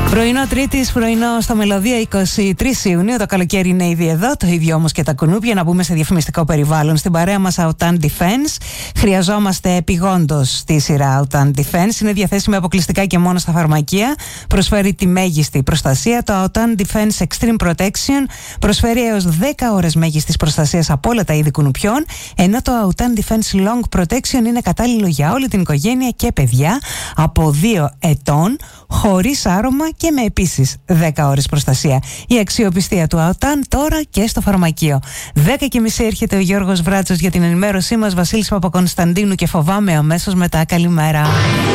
Πρωινό Τρίτης, πρωινό στα Μελωδία 23 Ιουνίου. Το καλοκαίρι είναι ήδη εδώ, το ίδιο όμως και τα κουνούπια. Να μπούμε σε διαφημιστικό περιβάλλον. Στην παρέα μας Autan Defense. Χρειαζόμαστε επιγόντως τη σειρά Autan Defense. Είναι διαθέσιμη αποκλειστικά και μόνο στα φαρμακεία. Προσφέρει τη μέγιστη προστασία. Το Autan Defense Extreme Protection προσφέρει έως 10 ώρες μέγιστης προστασίας από όλα τα είδη κουνουπιών. Ενώ το Autan Defense Long Protection είναι κατάλληλο για όλη την οικογένεια και παιδιά από 2 ετών, χωρίς άρωμα και με επίσης 10 ώρες προστασία. Η αξιοπιστία του Autan τώρα και στο φαρμακείο. 10:30 έρχεται ο Γιώργος Βράτσος για την ενημέρωσή μας. Βασίλης Παπακωνσταντίνου και φοβάμαι αμέσως μετά. Καλημέρα.